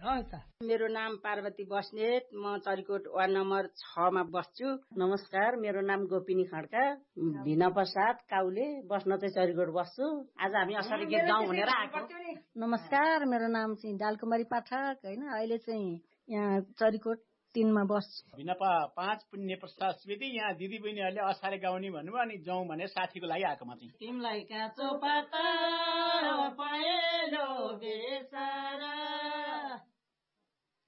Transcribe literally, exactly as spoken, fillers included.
मेरो नाम पार्वती बस्नेत, म चरीकोट वार्ड नम्बर छ मा बस्छु। नमस्कार, मेरो नाम गोपिनी खड्का, भिना प्रसाद काउले, बस्न चाहिँ चरीकोट बस्छु। आज हामी असारे गीत गाउँ भनेर आएको। नमस्कार, मेरो नाम चाहिँ डालकुमारी पाठक हैन, अहिले चाहिँ यहाँ चरीकोट तीनमा बस्छु। भिनापा पाँच पुण्य प्रसाद स्मृति। यहाँ दिदी बहिनीहरूले असारे गाउने भन्नुभयो अनि जाउँ भने साथीको लागि आएको म चाहिँ। तिमलाई काँचो पाता पहेँलो बेसारा